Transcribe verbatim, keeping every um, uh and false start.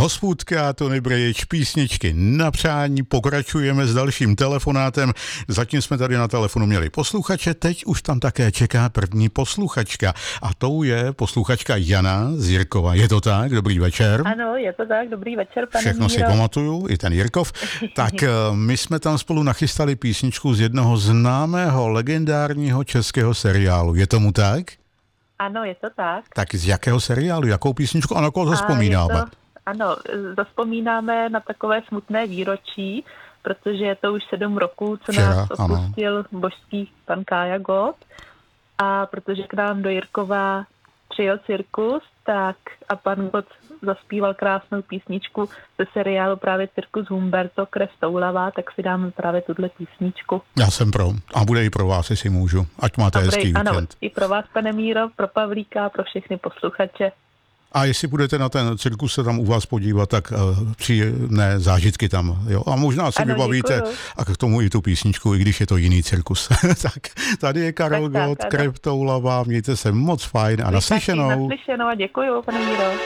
Hospůdka, Tony Brajič, písničky na přání. Pokračujeme s dalším telefonátem. Zatím jsme tady na telefonu měli posluchače, teď už tam také čeká první posluchačka. A tou je posluchačka Jana z Jirkova. Je to tak? Dobrý večer. Ano, je to tak. Dobrý večer, pane Všechno Míro. si pamatuju, i ten Jirkov. Tak my jsme tam spolu nachystali písničku z jednoho známého legendárního českého seriálu. Je tomu tak? Ano, je to tak. Tak z jakého seriálu? Jakou písničku? A na koho zaspomínáme? To, ano, zaspomínáme na takové smutné výročí, protože je to už sedm roků, co Včera, nás opustil ano. božský pan Kája Góth. A protože k nám do Jirkova přijel cirkus, tak a pan Góth zaspíval krásnou písničku ze seriálu právě Cirkus Humberto, Krev toulavá, tak si dáme právě tuhle písničku. Já jsem pro. A bude i pro vás, jestli můžu. Ať máte Dobrý, hezký ano, víkend. i pro vás, pane Míro, pro Pavlíka, pro všechny posluchače. A jestli budete na ten cirkus se tam u vás podívat, tak uh, příjemné zážitky tam. Jo? A možná si ano, vybavíte děkuju. a k tomu i tu písničku, i když je to jiný cirkus. Tak tady je Karel Tak, tak, Góth, ano. Krev toulavá, mějte se moc fajn a Vy naslyšenou. taky, naslyšenou a děkuju, pane Míro.